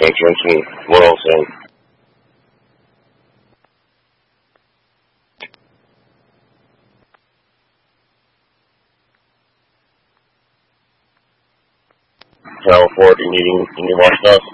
entrance and what else in. Travel for it, you need any more stuff?